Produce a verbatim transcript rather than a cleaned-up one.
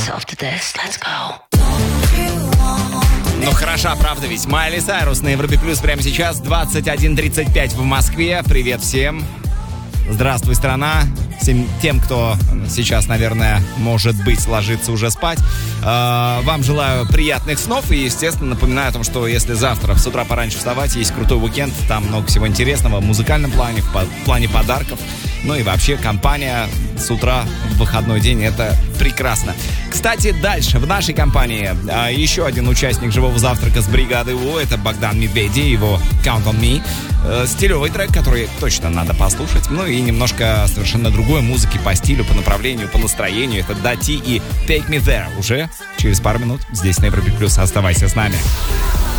Ну хороша, правда ведь. Майли Сайрус на Европе Плюс прямо сейчас, двадцать один тридцать пять в Москве. Привет всем. Здравствуй, страна. Всем тем, кто сейчас, наверное, может быть, ложится уже спать. Э, вам желаю приятных снов. И, естественно, напоминаю о том, что если завтра с утра пораньше вставать, есть крутой уикенд. Там много всего интересного в музыкальном плане, в, по- в плане подарков. Ну и вообще компания с утра в выходной день — это прекрасно. Кстати, дальше в нашей компании а, еще один участник живого завтрака с бригадой У. Это Богдан Медведи, его Count on Me. Э, стилевый трек, который точно надо послушать. Ну и немножко совершенно другой музыки по стилю, по направлению, по настроению. Это Дати и Take Me There. Уже через пару минут здесь на Европе Плюс. Оставайся с нами.